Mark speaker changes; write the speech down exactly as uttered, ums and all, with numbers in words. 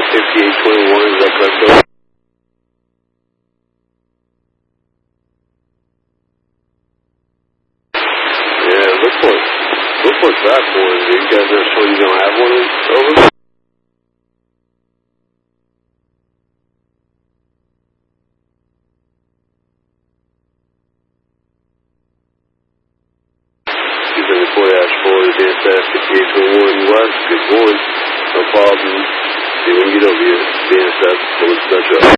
Speaker 1: fifty-eight twenty-one, is that correct, sir? Yeah, look for it. Look for a track for it. You guys are sure you don't have one? Over? You've been reported as for the D S S fifty-eight twenty-one West. Good morning. No problem. See when you get over here. D S S, close the truck.